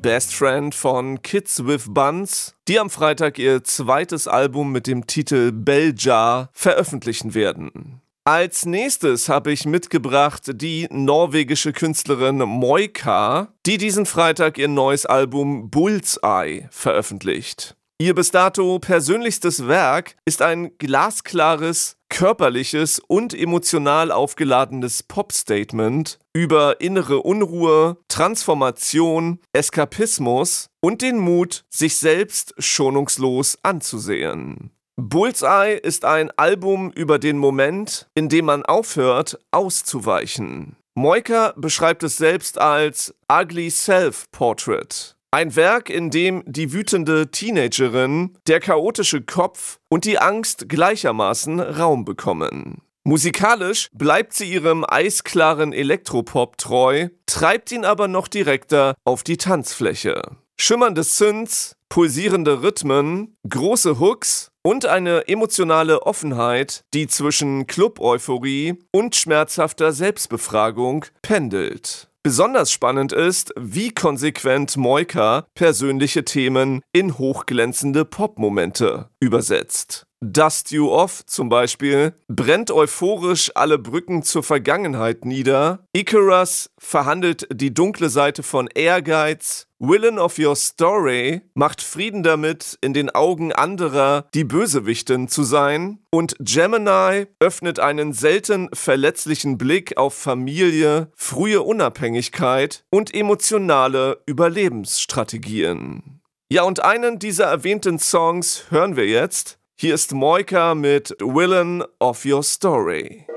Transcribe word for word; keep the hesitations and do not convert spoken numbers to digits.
Best Friend von Kids with Buns, die am Freitag ihr zweites Album mit dem Titel Bell Jar veröffentlichen werden. Als nächstes habe ich mitgebracht die norwegische Künstlerin Moika, die diesen Freitag ihr neues Album Bullseye veröffentlicht. Ihr bis dato persönlichstes Werk ist ein glasklares, körperliches und emotional aufgeladenes Pop-Statement über innere Unruhe, Transformation, Eskapismus und den Mut, sich selbst schonungslos anzusehen. Bullseye ist ein Album über den Moment, in dem man aufhört, auszuweichen. Moika beschreibt es selbst als Ugly Self-Portrait. Ein Werk, in dem die wütende Teenagerin, der chaotische Kopf und die Angst gleichermaßen Raum bekommen. Musikalisch bleibt sie ihrem eisklaren Elektropop treu, treibt ihn aber noch direkter auf die Tanzfläche. Schimmernde Synths, pulsierende Rhythmen, große Hooks und eine emotionale Offenheit, die zwischen Club-Euphorie und schmerzhafter Selbstbefragung pendelt. Besonders spannend ist, wie konsequent Moika persönliche Themen in hochglänzende Pop-Momente übersetzt. Dust You Off zum Beispiel brennt euphorisch alle Brücken zur Vergangenheit nieder. Icarus verhandelt die dunkle Seite von Ehrgeiz. Villain of Your Story macht Frieden damit, in den Augen anderer die Bösewichtin zu sein. Und Gemini öffnet einen selten verletzlichen Blick auf Familie, frühe Unabhängigkeit und emotionale Überlebensstrategien. Ja, und einen dieser erwähnten Songs hören wir jetzt. Hier ist Moika mit Villain of Your Story.